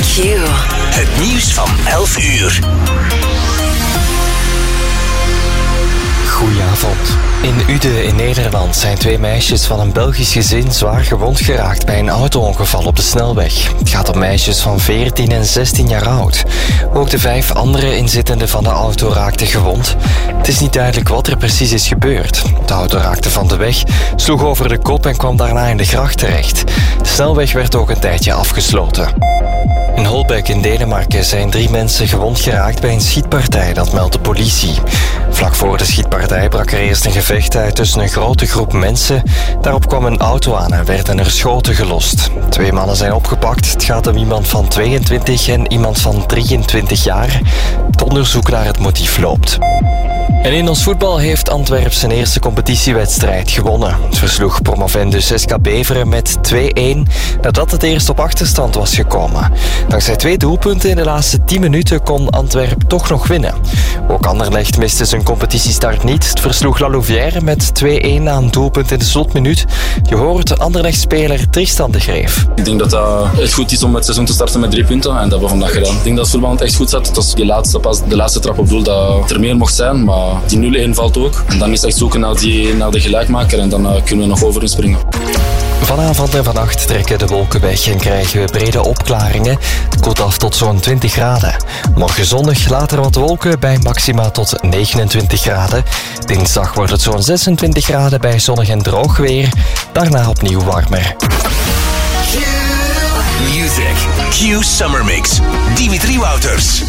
Het nieuws van 11 uur. Goedenavond. In Uden in Nederland zijn 2 meisjes van een Belgisch gezin zwaar gewond geraakt bij een auto-ongeval op de snelweg. Het gaat om meisjes van 14 en 16 jaar oud. Ook de 5 andere inzittenden van de auto raakten gewond. Het is niet duidelijk wat er precies is gebeurd. De auto raakte van de weg, sloeg over de kop en kwam daarna in de gracht terecht. De snelweg werd ook een tijdje afgesloten. In Holbæk in Denemarken zijn 3 mensen gewond geraakt bij een schietpartij, dat meldt de politie. Vlak voor de schietpartij brak er eerst een gevecht uit tussen een grote groep mensen. Daarop kwam een auto aan en werden er schoten gelost. 2 mannen zijn opgepakt. Het gaat om iemand van 22 en iemand van 23 jaar. Het onderzoek naar het motief loopt. En in ons voetbal heeft Antwerp zijn eerste competitiewedstrijd gewonnen. Het versloeg promovendus SK Beveren met 2-1 nadat het eerst op achterstand was gekomen. Dankzij 2 doelpunten in de laatste 10 minuten kon Antwerp toch nog winnen. Ook Anderlecht miste zijn competitiestart niet. Het versloeg La Louvière met 2-1 na een doelpunt in de slotminuut. Je hoort Anderlecht-speler Tristan de Greef. Ik denk dat het echt goed is om het seizoen te starten met 3 punten en dat hebben we vandaag gedaan. Ik denk dat het voetbal echt goed zat. Het was de laatste trap op doel dat er meer mocht zijn, maar die 0-1 valt ook. En dan is het echt zoeken naar de gelijkmaker en dan kunnen we nog over springen. Vanavond en vannacht trekken de wolken weg en krijgen we brede opklaringen. Het koelt af tot zo'n 20 graden. Morgen zonnig, later wat wolken bij maxima tot 29 graden. Dinsdag wordt het zo'n 26 graden bij zonnig en droog weer. Daarna opnieuw warmer. Music. Q Summer Mix. Dimitri Wouters.